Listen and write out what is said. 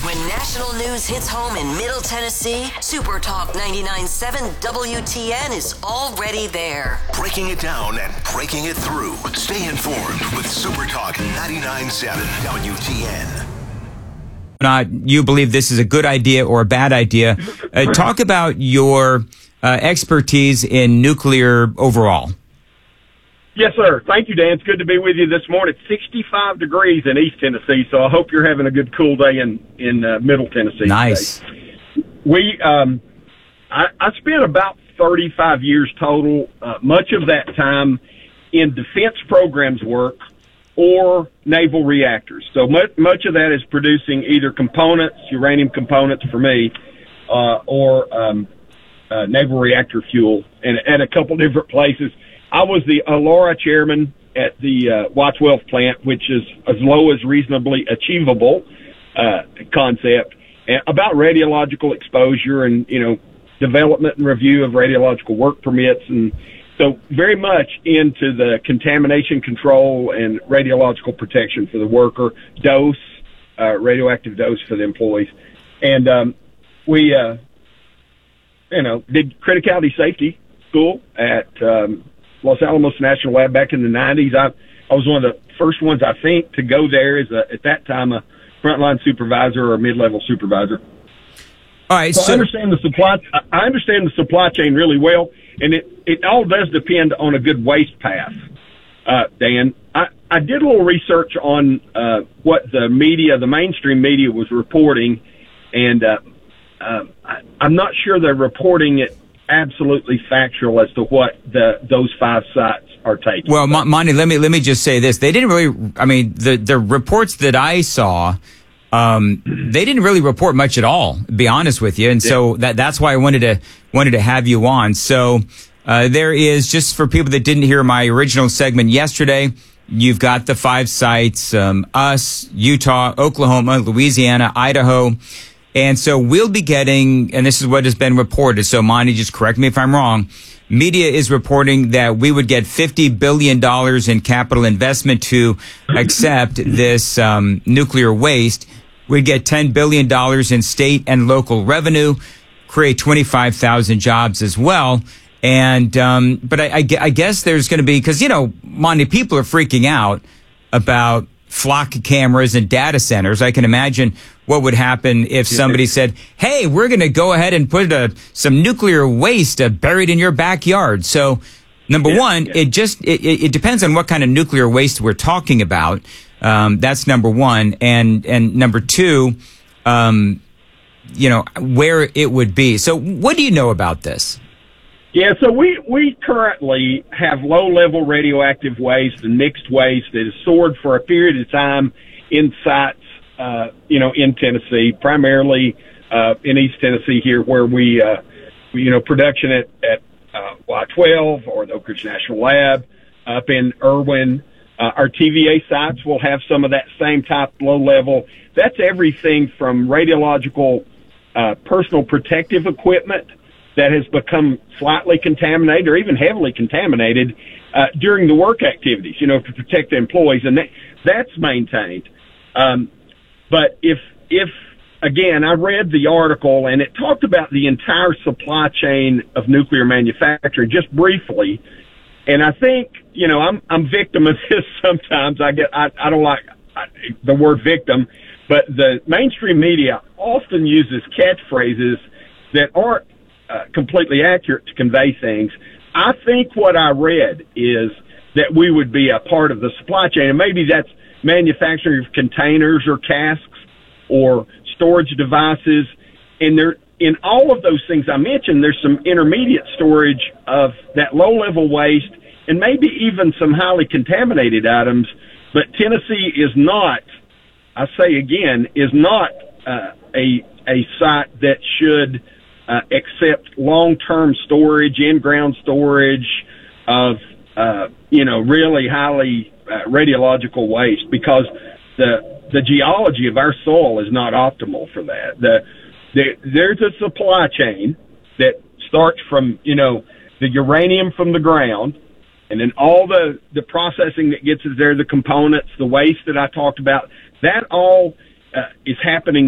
When national news hits home in Middle Tennessee, Super Talk 99.7 WTN is already there. Breaking it down and breaking it through. Stay informed with Super Talk 99.7 WTN. Not you believe this is a good idea or a bad idea. Talk about your expertise in nuclear overall. Yes, sir. Thank you, Dan. It's good to be with you this morning. It's 65 degrees in East Tennessee, so I hope you're having a good cool day in Middle Tennessee. Nice. I spent about 35 years total, much of that time in defense programs work or naval reactors. So much of that is producing either components, uranium components for me, or naval reactor fuel, and at a couple different places. I was the ALORA chairman at the Watts Weld plant, which is as low as reasonably achievable concept, and about radiological exposure and, development and review of radiological work permits. And so very much into the contamination control and radiological protection for the worker, radioactive dose for the employees. And we did criticality safety school at Los Alamos National Lab back in the 90s. I was one of the first ones, I think, to go there as at that time a frontline supervisor or mid-level supervisor. All right, so I understand the supply chain really well, and it all does depend on a good waste path. Dan, I did a little research on what the mainstream media was reporting, and I'm not sure they're reporting it absolutely factual as to what those 5 sites are taking. Well, Monty, let me just say this. They didn't really, the reports that I saw, they didn't really report much at all, to be honest with you. And so that's why I wanted to have you on. So, there is, just for people that didn't hear my original segment yesterday, you've got the 5 sites, us, Utah, Oklahoma, Louisiana, Idaho. And so we'll be getting, and this is what has been reported, so Monty, just correct me if I'm wrong, media is reporting that we would get $50 billion in capital investment to accept this nuclear waste. We'd get $10 billion in state and local revenue, create 25,000 jobs as well. And but I guess there's going to be, because, Monty, people are freaking out about flock cameras and data centers. I can imagine what would happen if somebody said, hey, we're going to go ahead and put some nuclear waste buried in your backyard. So, number one, it depends on what kind of nuclear waste we're talking about. That's number one. And number two, where it would be. So what do you know about this? Yeah, so we currently have low-level radioactive waste and mixed waste that is stored for a period of time in sites, in Tennessee, primarily in East Tennessee here, where we production at Y-12 or the Oak Ridge National Lab, up in Irwin. Our TVA sites will have some of that same type low-level. That's everything from radiological personal protective equipment that has become slightly contaminated or even heavily contaminated during the work activities, to protect the employees, and that's maintained. But if again, I read the article and it talked about the entire supply chain of nuclear manufacturing just briefly, and I think I'm victim of this sometimes. I don't like the word victim, but the mainstream media often uses catchphrases that aren't completely accurate to convey things. I think what I read is that we would be a part of the supply chain, and maybe that's manufacturing of containers or casks or storage devices. And there, in all of those things I mentioned, there's some intermediate storage of that low-level waste and maybe even some highly contaminated items. But Tennessee is not, I say again, is not a site that should accept long-term storage, in-ground storage of, really highly radiological waste, because the geology of our soil is not optimal for that. There's a supply chain that starts from, the uranium from the ground, and then all the processing that gets us there, the components, the waste that I talked about, that all is happening